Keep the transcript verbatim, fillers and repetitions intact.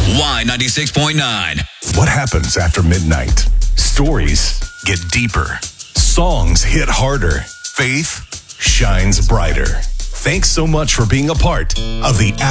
Y ninety-six point nine. What happens after midnight? Stories get deeper. Songs hit harder. Faith shines brighter. Thanks so much for being a part of the